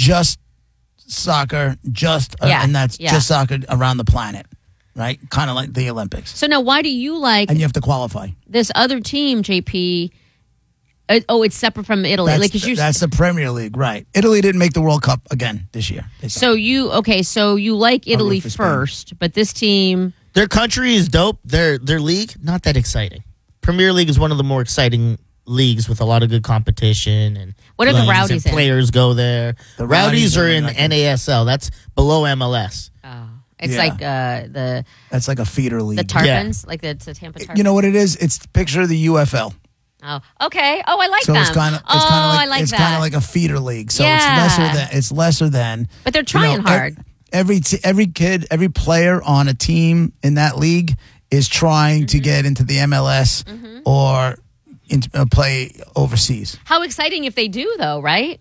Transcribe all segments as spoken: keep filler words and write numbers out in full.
just soccer, just uh, Yeah, and that's yeah. just soccer around the planet, right? Kind of like the Olympics. So now, why do you like And you have to qualify. this other team, J P? Uh, oh, it's separate from Italy. That's, like, 'cause the, you, that's the Premier League, right? Italy didn't make the World Cup again this year. They so you okay? So you like Italy for Spain. first, but this team. Their country is dope. Their their league, not that exciting. Premier League is one of the more exciting leagues with a lot of good competition and What are the leagues Rowdies and in? players go there. The Rowdies Rowdies are are in like- N A S L. That's below M L S. Oh, it's Yeah. like uh, the That's like a feeder league. the Tarpons, like the, the Tampa Tarpons. You know what it is? It's picture the U F L. Oh, okay. Oh, I like So them. it's kind of it's oh, kind of like, I like it's that. kind of like a feeder league. So Yeah. it's lesser than it's lesser than. But they're you trying know, hard. ev- Every t- every kid, every player on a team in that league is trying Mm-hmm. to get into the M L S or into, uh, play overseas. How exciting if they do, though, right?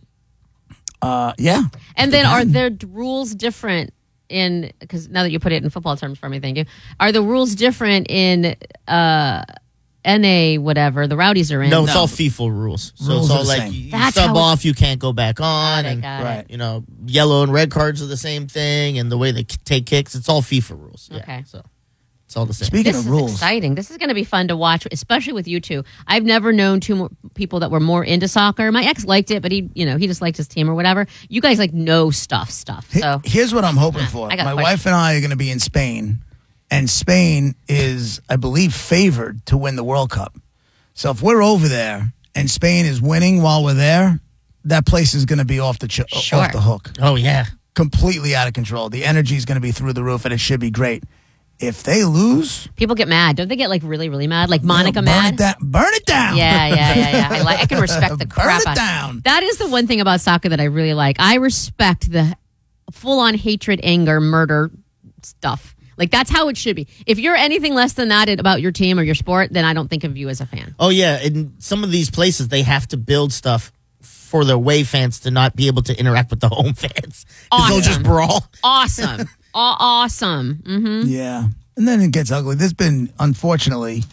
Uh, yeah. And then are can. there d- rules different in, because now that you put it in football terms for me, thank you. Are the rules different in uh, N A, whatever, the Rowdies are in? No, it's all FIFA rules. So Rules it's are all the like same. you, you That's sub how it- off, you can't go back on, Got it, and got Right. it. you know, yellow and red cards are the same thing, and the way they k- take kicks, it's all FIFA rules. Yeah, Okay. so it's all the same. Speaking This of is rules, exciting. This is going to be fun to watch, especially with you two. I've never known two more people that were more into soccer. My ex liked it, but he, you know, he just liked his team or whatever. You guys like know stuff, stuff. he- So here's what I'm hoping for. I got a My question. wife and I are going to be in Spain, and Spain is, I believe, favored to win the World Cup. So if we're over there and Spain is winning while we're there, that place is going to be off the ch- Sure. off the hook. Oh yeah, Completely out of control. The energy is going to be through the roof, and it should be great. If they lose, people get mad. Don't they get like really, really mad? Like Monica burn mad? it down. Burn it down. Yeah, yeah, yeah, yeah. I, like, I can respect the Burn crap it out- down. That is the one thing about soccer that I really like. I respect the full-on hatred, anger, murder stuff. Like, that's how it should be. If you're anything less than that about your team or your sport, then I don't think of you as a fan. oh yeah. In some of these places, they have to build stuff for their away fans to not be able to interact with the home fans. 'Cause They'll Awesome. just brawl. Awesome. Aw- awesome. hmm Yeah. And then it gets ugly. There's been, unfortunately,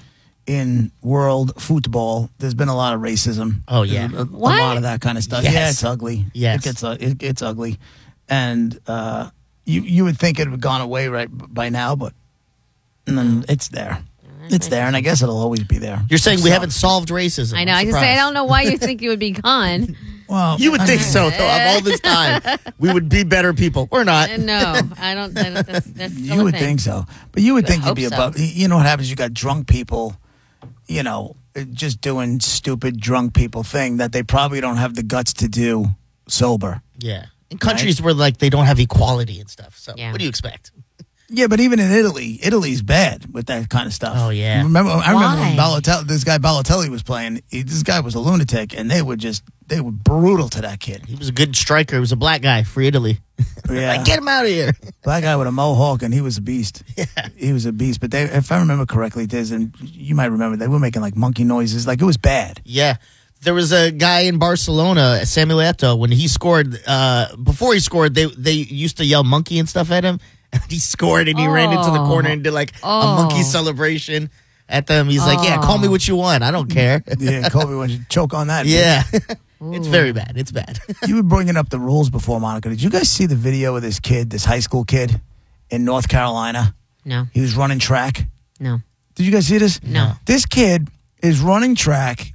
in world football, there's been a lot of racism. Oh, yeah. There's A, a What? lot of that kind of stuff. Yes. Yeah, it's ugly. Yes. It gets, uh, it gets ugly. And uh, you, you would think it would have gone away right by now, but and then it's there. It's there, and I guess it'll always be there. You're saying we So- haven't solved racism. I know. I'm I just say I surprised. don't know why you think it would be gone. Well, You would I think mean, so, though. Of all this time, we would be better people. We're not. Uh, no, I don't. That, that's, that's still You a would thing. think so, but you would think you'd hope be so. above. You know what happens? You got drunk people, you know, just doing stupid drunk people thing that they probably don't have the guts to do sober. Yeah. In countries where like they don't have equality and stuff. So Yeah. what do you expect? Yeah, but even in Italy, Italy's bad with that kind of stuff. Oh, yeah. Remember, I remember when Why? Balotelli, this guy Balotelli was playing. He, this guy was a lunatic, and they were just they were brutal to that kid. He was a good striker. He was a black guy for Italy. Yeah, Like, get him out of here. black guy with a mohawk, and he was a beast. Yeah. He was a beast. But they, if I remember correctly, Diz, and you might remember, they were making like monkey noises. Like it was bad. Yeah. There was a guy in Barcelona, Samuel Eto'o, when he scored, uh, before he scored, they, they used to yell monkey and stuff at him. And he scored and he ran into the Oh. corner and did like Oh. a monkey celebration at them. He's like, yeah, call me what you want. I don't care. Yeah, Kobe wants to choke on that. Yeah. It's very bad. It's bad. You were bringing up the rules before, Monica. Did you guys see the video of this kid, this high school kid in North Carolina? No, He was running track. no. Did you guys see this? No. This kid is running track,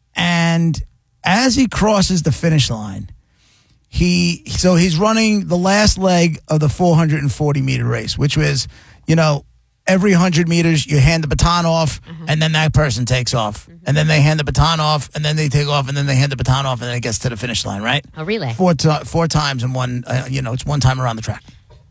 and as he crosses the finish line, he so he's running the last leg of the four hundred forty meter race, which was, you know, every one hundred meters you hand the baton off, and then that person takes off, and then they hand the baton off, and then they take off, and then they hand the baton off, and then it gets to the finish line, right? A relay. Four to, four times in one. Uh, you know, it's one time around the track.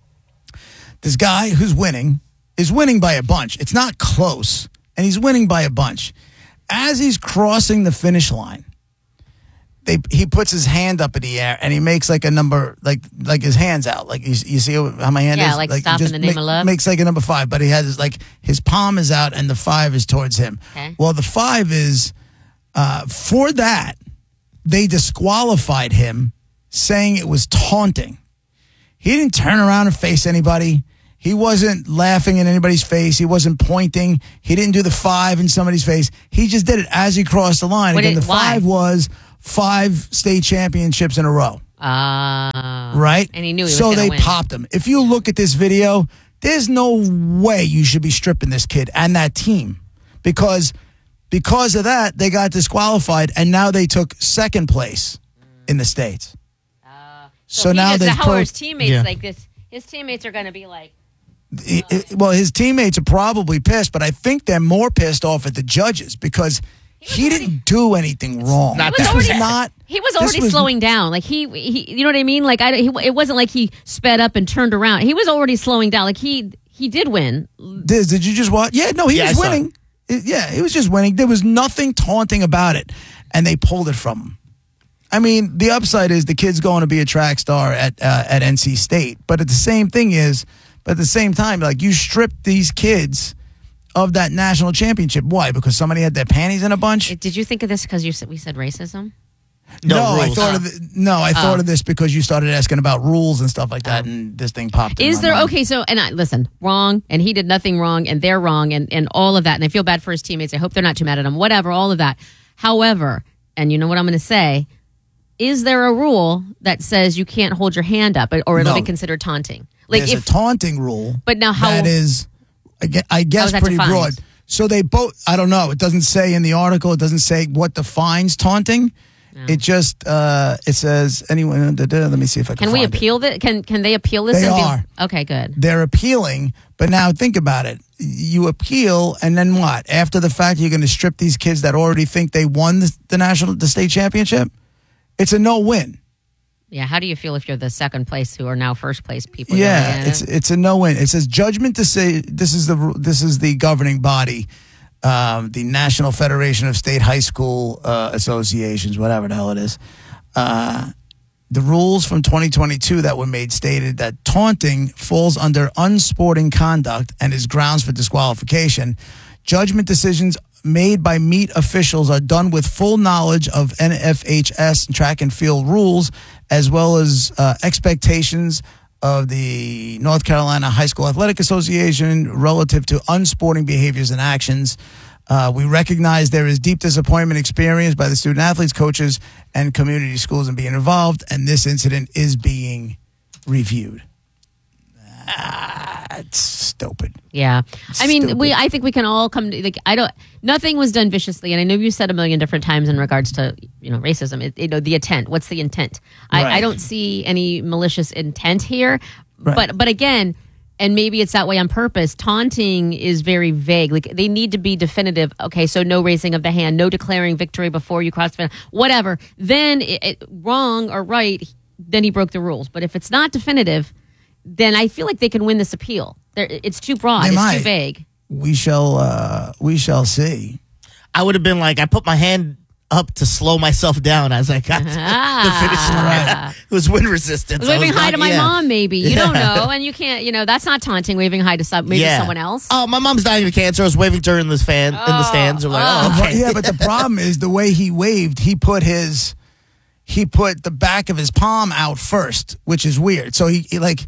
This guy who's winning is winning by a bunch. It's not close, and he's winning by a bunch. As he's crossing the finish line, they he puts his hand up in the air and he makes like a number, like like his hands out, like you, you see how my hand Yeah, is, like stop in just the name make- of love. Makes like a number five, but he has his, like his palm is out and the five is towards him. Okay. Well, the five is uh, for that they disqualified him, saying it was taunting. He didn't turn around and face anybody. He wasn't laughing in anybody's face. He wasn't pointing. He didn't do the five in somebody's face. He just did it as he crossed the line. What Again, did- the why? five was five state championships in a row. Ah. right? And he knew he was So gonna they win. popped him. If you look at this video, there's no way you should be stripping this kid and that team because because of that they got disqualified and now they took second place in the States. Uh, So, he now is- they how are his teammates Yeah. like this? His teammates are going to be like, it- it- well, his teammates are probably pissed, but I think they're more pissed off at the judges because he, was didn't do anything wrong. Not this that was bad. not. he was this already was- slowing down. Like he, he, you know what I mean? Like I, he, it wasn't like he sped up and turned around. He was already slowing down. Like he, he did win. Diz, did you just watch? Yeah, no, he Yeah, I was saw winning. It- yeah, he was just winning. There was nothing taunting about it, and they pulled it from him. I mean, the upside is the kid's going to be a track star at uh, at N C State, but at the same thing is, but at the same time, like you stripped these kids of that national championship. Why? Because somebody had their panties in a bunch? Did you think of this because you said we said racism? No, I rules. thought of the, no, I thought of this because you started asking about rules and stuff like that, and this thing popped. in Is my there mind. okay? So and I listen, wrong, and he did nothing wrong, and they're wrong, and and all of that, and I feel bad for his teammates. I hope they're not too mad at him. Whatever, all of that. However, and you know what I'm going to say. Is there a rule that says you can't hold your hand up, or it'll No. be considered taunting? Like There's if, a taunting rule, but now how? that is, I gue- I How guess, is that pretty defined? broad. So they both, I don't know. It doesn't say in the article. It doesn't say what defines taunting. It just, uh, it says anyone. Da, da, let me see if I can. Can we find it. appeal that? Can can they appeal this? They and be- are. Okay, good. They're appealing, but now think about it. You appeal, and then what? After the fact, you're going to strip these kids that already think they won the, the national, the state championship. It's a no-win. Yeah. How do you feel if you're the second place who are now first place people? Yeah, You're like, eh. it's it's a no-win. It says judgment to say this is the this is the governing body, um, the National Federation of State High School uh, Associations, whatever the hell it is. Uh, the rules from twenty twenty-two that were made stated that taunting falls under unsporting conduct and is grounds for disqualification. Judgment decisions made by meet officials are done with full knowledge of N F H S and track and field rules, as well as uh, expectations of the North Carolina High School Athletic Association relative to unsporting behaviors and actions. Uh, we recognize there is deep disappointment experienced by the student athletes, coaches, and community schools in being involved, and this incident is being reviewed. Ah, it's stupid. Yeah, I mean, Stupid. we. I think we can all come to like. I don't. Nothing was done viciously, and I know you said a million different times in regards to you know racism. It, you know the intent. What's the intent? I, Right. I don't see any malicious intent here. Right. But but again, and maybe it's that way on purpose. Taunting is very vague. Like they need to be definitive. Okay, so no raising of the hand, no declaring victory before you cross the finish, whatever. Then it, it, wrong or right, then he broke the rules. But if it's not definitive, then I feel like they can win this appeal. They're, it's too broad. They It's might. too vague. We shall uh, we shall see. I would have been like, I put my hand up to slow myself down as I got to the finish line. Ah. It was wind resistance. I was waving I was hi to my yeah. mom, maybe. You don't Yeah. know, and you can't. You know, that's not taunting. Waving hi to some, maybe Yeah. someone else. Oh, my mom's dying of cancer. I was waving to her in the fan in the stands. I'm like, oh, But- okay. yeah, but the problem is the way he waved. He put his he put the back of his palm out first, which is weird. So he, he like.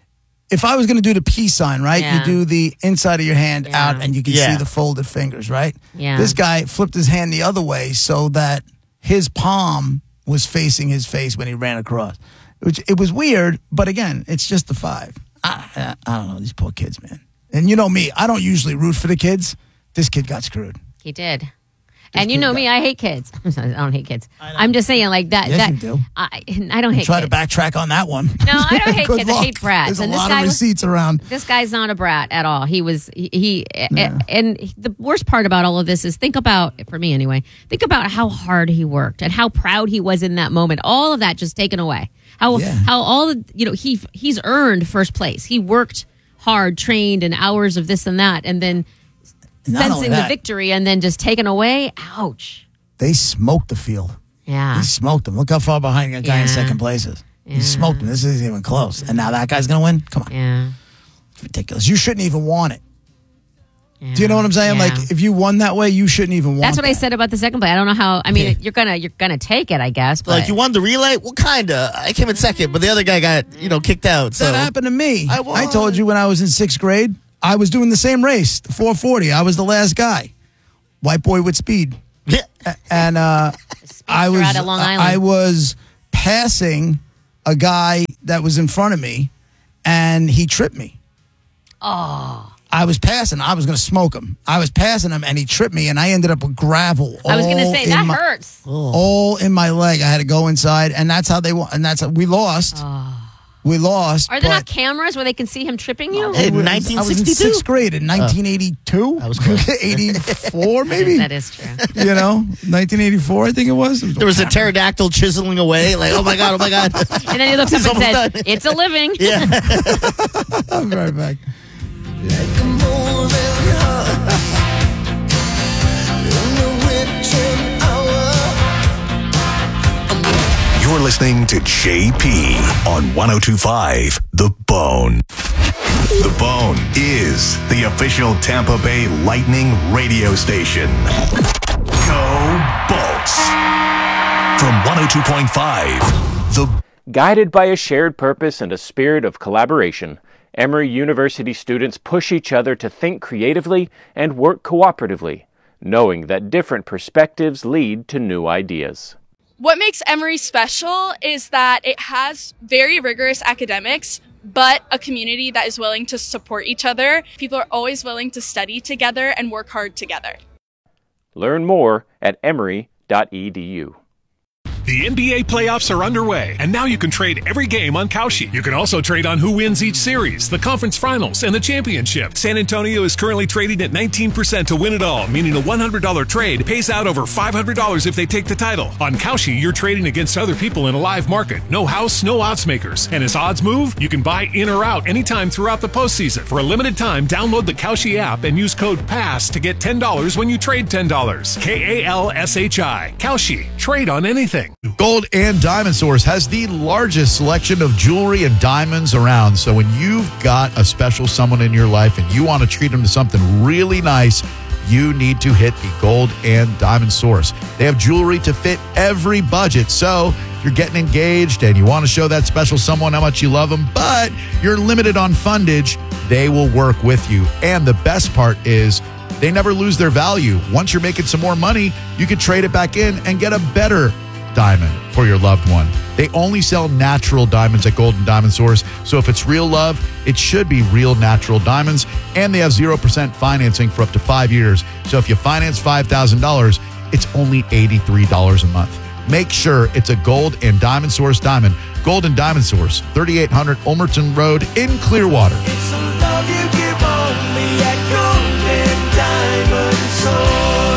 If I was going to do the peace sign, right, Yeah. you do the inside of your hand Yeah. out and you can Yeah. see the folded fingers, right? Yeah. This guy flipped his hand the other way so that his palm was facing his face when he ran across. Which it was weird, but again, it's just the five. I, I, I don't know, these poor kids, man. And you know me, I don't usually root for the kids. This kid got screwed. He did. And you kid know got- me, I hate kids. I don't hate kids. I'm just saying, like that. Yes, that you do. I, I don't hate Try kids. to backtrack on that one. No, I don't hate Good kids. I luck. hate brats. There's a And this lot guy of was- receipts around. This guy's not a brat at all. He was he, he and the worst part about all of this is think about for me anyway. Think about how hard he worked and how proud he was in that moment. All of that just taken away. How Yeah. how all the, you know he he's earned first place. He worked hard, trained, and hours of this and that, and then Not only sensing the that, victory and then just taken away. Ouch. They smoked the field. Yeah. He smoked them. Look how far behind a guy in Yeah. second place is. He smoked him. This isn't even close. And now that guy's going to win? Come on. Yeah. It's ridiculous. You shouldn't even want it. Yeah. Do you know what I'm saying? Yeah. Like, if you won that way, you shouldn't even want That's what I that. said about the second play. I don't know how. I mean, Yeah. you're gonna you're gonna take it, I guess. But Like, you won the relay? Well, kind of. I came in second, but the other guy got, you know, kicked out. So That happened to me. I won. I told you when I was in sixth grade, I was doing the same race, the four forty. I was the last guy. White boy with speed. Yeah. And uh, I was out of Long Island. I was passing a guy that was in front of me, and he tripped me. Oh. I was passing. I was going to smoke him. I was passing him, and he tripped me, and I ended up with gravel. I was going to say, that my, hurts. All in my leg. I had to go inside, and that's how they won. And that's how we lost. Oh. We lost. Are there but not cameras where they can see him tripping you? Hey, I was- nineteen I was in sixty-two? sixth grade in nineteen eighty-two. I was close. eighty-four, maybe? That is true. You know, nineteen eighty-four, I think it was. There was a pterodactyl chiseling away. Like, oh my God, oh my God. And then he looks up He's and says, almost done. it's a living. Yeah. I'll be right back. You're listening to J P on one oh two point five The Bone. The Bone is the official Tampa Bay Lightning radio station. Go Bolts. From one oh two point five The Guided by a shared purpose and a spirit of collaboration, Emory University students push each other to think creatively and work cooperatively, knowing that different perspectives lead to new ideas. What makes Emory special is that it has very rigorous academics, but a community that is willing to support each other. People are always willing to study together and work hard together. Learn more at emory dot e d u. The N B A playoffs are underway, and now you can trade every game on Kalshi. You can also trade on who wins each series, the conference finals, and the championship. San Antonio is currently trading at nineteen percent to win it all, meaning a one hundred dollars trade pays out over five hundred dollars if they take the title. On Kalshi, you're trading against other people in a live market. No house, no odds makers. And as odds move, you can buy in or out anytime throughout the postseason. For a limited time, download the Kalshi app and use code PASS to get ten dollars when you trade ten dollars. K A L S H I. Kalshi. Trade on anything. Gold and Diamond Source has the largest selection of jewelry and diamonds around. So when you've got a special someone in your life and you want to treat them to something really nice, you need to hit the Gold and Diamond Source. They have jewelry to fit every budget. So if you're getting engaged and you want to show that special someone how much you love them, but you're limited on fundage, they will work with you. And the best part is they never lose their value. Once you're making some more money, you can trade it back in and get a better diamond for your loved one. They only sell natural diamonds at Gold and Diamond Source, so if it's real love, it should be real natural diamonds, and they have zero percent financing for up to five years. So if you finance five thousand dollars, it's only eighty-three dollars a month. Make sure it's a Gold and Diamond Source diamond. Gold and Diamond Source, thirty-eight hundred Ulmerton Road in Clearwater. It's the love you give only at Gold and Diamond Source.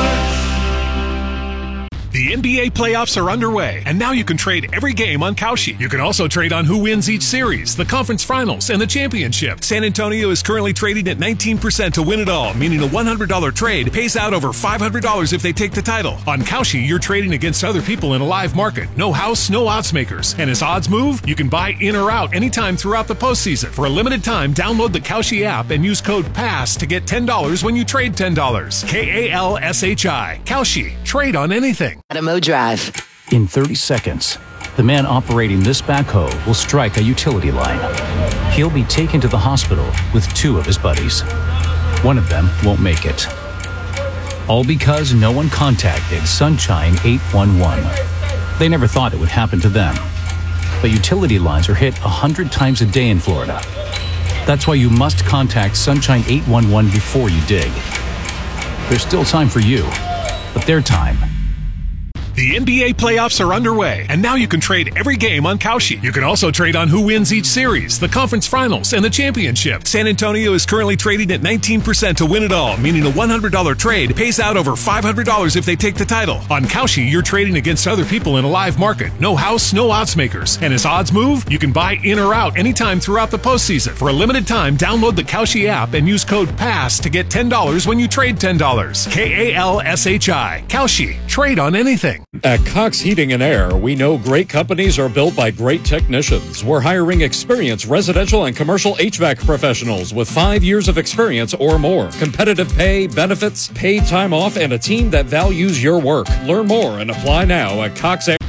The N B A playoffs are underway, and now you can trade every game on Kalshi. You can also trade on who wins each series, the conference finals, and the championship. San Antonio is currently trading at nineteen percent to win it all, meaning a one hundred dollars trade pays out over five hundred dollars if they take the title. On Kalshi, you're trading against other people in a live market. No house, no odds makers. And as odds move, you can buy in or out anytime throughout the postseason. For a limited time, download the Kalshi app and use code PASS to get ten dollars when you trade ten dollars. K A L S H I. Kalshi. Trade on anything. Adamo Drive. In thirty seconds, the man operating this backhoe will strike a utility line. He'll be taken to the hospital with two of his buddies. One of them won't make it. All because no one contacted Sunshine eight one one. They never thought it would happen to them. But utility lines are hit one hundred times a day in Florida. That's why you must contact Sunshine eight one one before you dig. There's still time for you, but their time. The N B A playoffs are underway, and now you can trade every game on Kalshi. You can also trade on who wins each series, the conference finals, and the championship. San Antonio is currently trading at nineteen percent to win it all, meaning a one hundred dollars trade pays out over five hundred dollars if they take the title. On Kalshi, you're trading against other people in a live market. No house, no odds makers. And as odds move, you can buy in or out anytime throughout the postseason. For a limited time, download the Kalshi app and use code PASS to get ten dollars when you trade ten dollars. K A L S H I. Kalshi. Trade on anything. At Cox Heating and Air, we know great companies are built by great technicians. We're hiring experienced residential and commercial H V A C professionals with five years of experience or more. Competitive pay, benefits, paid time off, and a team that values your work. Learn more and apply now at Cox Air.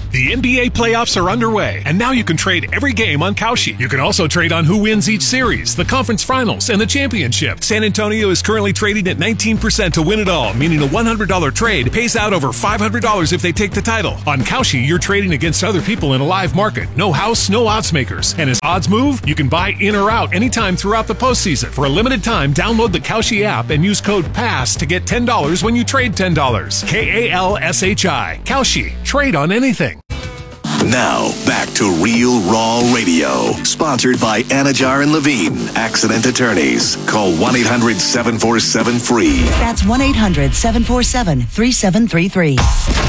The N B A playoffs are underway, and now you can trade every game on Kalshi. You can also trade on who wins each series, the conference finals, and the championship. San Antonio is currently trading at nineteen percent to win it all, meaning a one hundred dollars trade pays out over five hundred dollars if they take the title. On Kalshi, you're trading against other people in a live market. No house, no odds makers. And as odds move, you can buy in or out anytime throughout the postseason. For a limited time, download the Kalshi app and use code PASS to get ten dollars when you trade ten dollars. K A L S H I. Kalshi. Trade on anything. Now, back to Real Raw Radio. Sponsored by Anajar and Levine, Accident Attorneys. Call one eight hundred seven four seven free. That's one eight hundred seven four seven three seven three three.